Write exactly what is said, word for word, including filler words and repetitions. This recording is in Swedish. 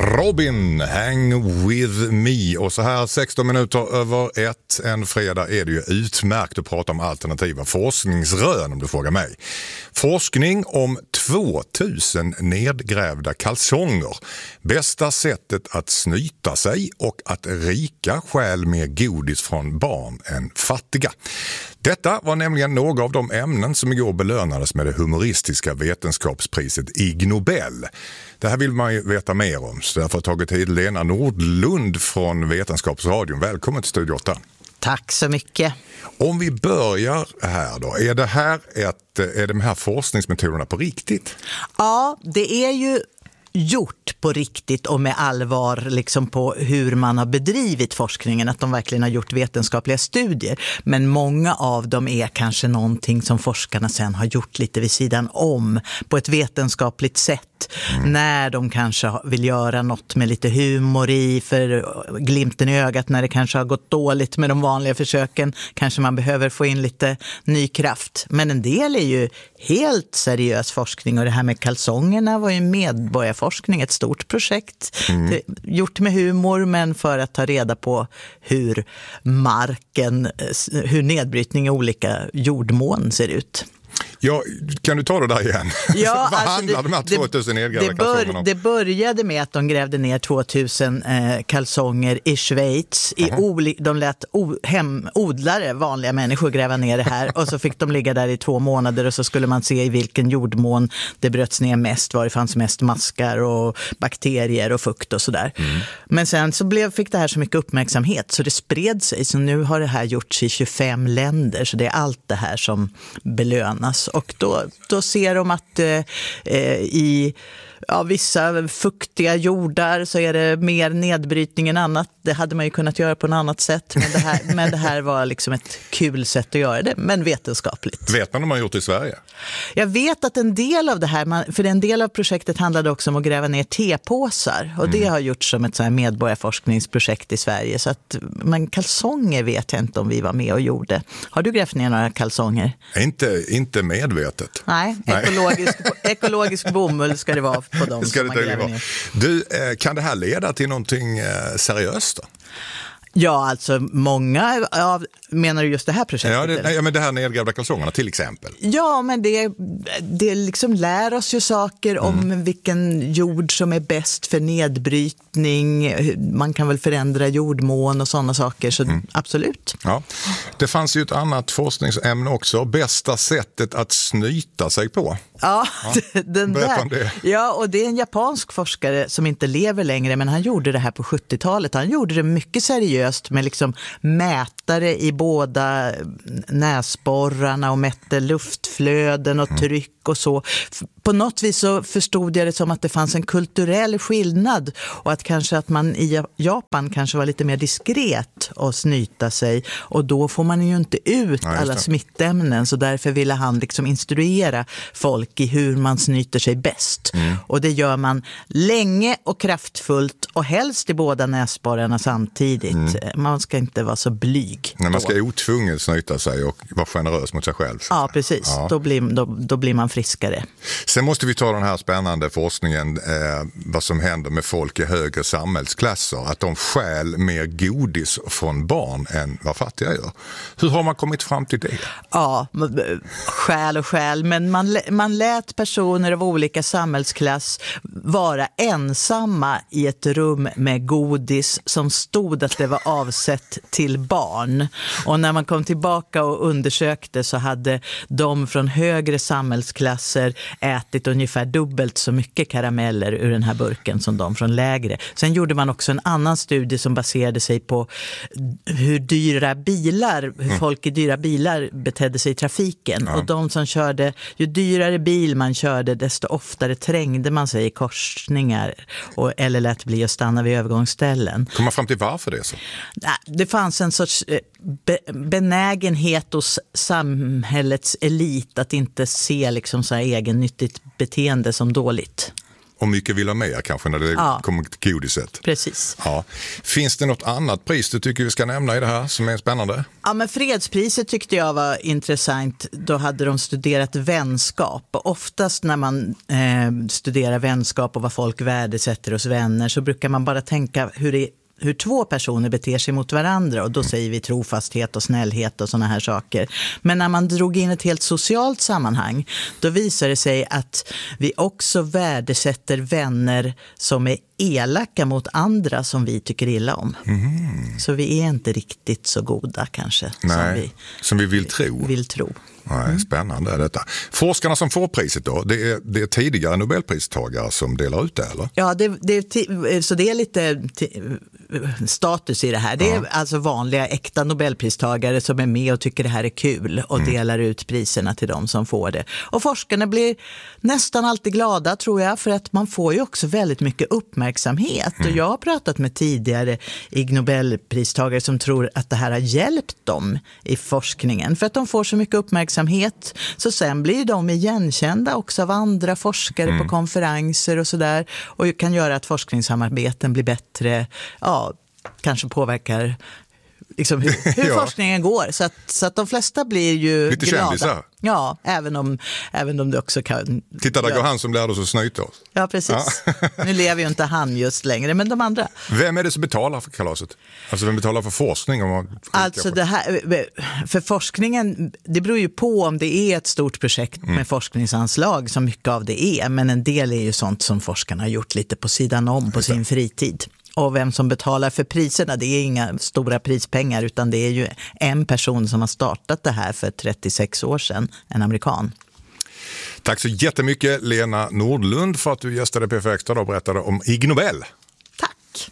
Robin, Hang With Me. Och så här sexton minuter över ett en fredag är det ju utmärkt att prata om alternativa forskningsrön om du frågar mig. Forskning om tvåtusen nedgrävda kalsonger. Bästa sättet att snyta sig och att rika stjäl mer godis från barn än fattiga. Detta var nämligen några av de ämnen som igår belönades med det humoristiska vetenskapspriset Ig Nobel. Det här vill man ju veta mer om, så därför har jag tagit hit Lena Nordlund från Vetenskapsradion. Välkommen till Studio åtta. Tack så mycket. Om vi börjar här då, är det här ett, är de här forskningsmetoderna på riktigt? Ja, det är ju gjort på riktigt och med allvar liksom på hur man har bedrivit forskningen, att de verkligen har gjort vetenskapliga studier. Men många av dem är kanske någonting som forskarna sen har gjort lite vid sidan om på ett vetenskapligt sätt. Mm. När de kanske vill göra något med lite humor i, för glimten i ögat när det kanske har gått dåligt med de vanliga försöken. Kanske man behöver få in lite ny kraft. Men en del är ju helt seriös forskning, och det här med kalsongerna var ju medborgarforskning, ett stort projekt. Mm. Det, gjort med humor, men för att ta reda på hur marken, hur nedbrytning i olika jordmån ser ut. Ja, kan du ta det där igen? Ja, Vad alltså handlar det, de här tvåtusen nedgrävda det, bör, kalsongerna om? Det började med att de grävde ner tvåtusen eh, kalsonger i Schweiz. I uh-huh. oli, de lät o, hem, odlare, vanliga människor, gräva ner det här. Och så fick de ligga där i två månader och så skulle man se i vilken jordmån det bröts ner mest. Var det fanns mest maskar och bakterier och fukt och sådär. Mm. Men sen så blev, fick det här så mycket uppmärksamhet så det spred sig. Så nu har det här gjorts i tjugofem länder. Så det är allt det här som belönas. Och då, då ser de att eh, i ja, vissa fuktiga jordar så är det mer nedbrytning än annat. Det hade man ju kunnat göra på ett annat sätt. Men det här, men det här var liksom ett kul sätt att göra det, men vetenskapligt. Vet man om man har gjort det i Sverige? Jag vet att en del av det här, man, för en del av projektet handlade också om att gräva ner tepåsar. Och mm. det har gjorts som ett så här medborgarforskningsprojekt i Sverige. Så att, men kalsonger vet jag inte om vi var med och gjorde. Har du grävt ner några kalsonger? Inte, inte medvetet. Nej, Nej. Ekologisk, ekologisk bomull ska det vara på dem ska som det man gräver ner. Du, kan det här leda till någonting seriöst då? Ja, alltså många av, menar du just det här projektet? Ja, det, nej, men det här nedgrävda kalsongerna till exempel. Ja, men det, det liksom lär oss ju saker mm. om vilken jord som är bäst för nedbrytning. Man kan väl förändra jordmån och sådana saker, så mm. absolut. Ja. Det fanns ju ett annat forskningsämne också, bästa sättet att snyta sig på. Ja, ja. den där. Det. Ja, och det är en japansk forskare som inte lever längre, men han gjorde det här på sjuttiotalet. Han gjorde det mycket seriöst med liksom mätare i båda näsborrarna och mätte luftflöden och tryck och så. På något vis så förstod jag det som att det fanns en kulturell skillnad och att kanske att man i Japan kanske var lite mer diskret och snyta sig, och då får man ju inte ut ja, alla smittämnen, så därför ville han liksom instruera folk i hur man snyter sig bäst. Mm. Och det gör man länge och kraftfullt och helst i båda näsborrarna samtidigt. Mm. Man ska inte vara så blyg. Nej, man ska otvunget snyta sig och vara generös mot sig själv. Ja, precis. Ja. Då, blir, då, då blir man friskare. Sen måste vi ta den här spännande forskningen, eh, vad som händer med folk i högre samhällsklasser. Att de stjäl mer godis från barn än vad fattiga gör. Hur har man kommit fram till det? Ja, stjäl och stjäl. Men man, man lät personer av olika samhällsklass vara ensamma i ett rum med godis som stod att det var avsett till barn. Och när man kom tillbaka och undersökte så hade de från högre samhällsklasser ätit ungefär dubbelt så mycket karameller ur den här burken som de från lägre. Sen gjorde man också en annan studie som baserade sig på hur dyra bilar, hur mm. folk i dyra bilar betedde sig i trafiken. Ja. Och de som körde, ju dyrare bil man körde, desto oftare trängde man sig i korsningar och, eller lät bli att stanna vid övergångsställen. Kom man fram till varför det så? Det fanns en sorts be, benägenhet hos samhällets elit att inte se liksom så här egennyttigt beteende som dåligt. Och mycket vill ha mer kanske när det ja. kommer till godiset. Precis. Ja. Finns det något annat pris du tycker vi ska nämna i det här som är spännande? Ja, men fredspriset tyckte jag var intressant. Då hade de studerat vänskap. Och oftast när man eh, studerar vänskap och vad folk värdesätter hos vänner så brukar man bara tänka hur det hur två personer beter sig mot varandra, och då säger vi trofasthet och snällhet och såna här saker. Men när man drog in ett helt socialt sammanhang, då visar det sig att vi också värdesätter vänner som är elaka mot andra som vi tycker illa om. Mm. Så vi är inte riktigt så goda kanske. Nej, som vi, som vi vill tro. Vill tro. Nej, spännande är detta. Forskarna som får priset då, det är, det är tidigare Nobelpristagare som delar ut det, eller? Ja, det, det, så det är lite status i det här. Det är ja. alltså vanliga äkta Nobelpristagare som är med och tycker det här är kul och mm. delar ut priserna till dem som får det. Och forskarna blir nästan alltid glada, tror jag, för att man får ju också väldigt mycket uppmärksamhet. Mm. Och jag har pratat med tidigare Ig Nobelpristagare som tror att det här har hjälpt dem i forskningen, för att de får så mycket uppmärksamhet. Så sen blir de igenkända också av andra forskare mm. på konferenser och sådär, och kan göra att forskningssamarbeten blir bättre. Ja, kanske påverkar liksom hur, hur ja. forskningen går. Så att, så att de flesta blir ju lite glada. Kändisar. Ja, även om, även om det också kan... Titta, där ja. går han som lärde oss att snyta oss. Ja, precis. Ja. Nu lever ju inte han just längre, men de andra. Vem är det som betalar för kalaset? Alltså vem betalar för forskning? Om man alltså det här, för forskningen, det beror ju på om det är ett stort projekt med mm. forskningsanslag, som mycket av det är. Men en del är ju sånt som forskarna har gjort lite på sidan om på sin fritid. Och vem som betalar för priserna, det är inga stora prispengar, utan det är ju en person som har startat det här för trettiosex år sedan, en amerikan. Tack så jättemycket Lena Nordlund för att du gästade P F Extra och berättade om Ig Nobel.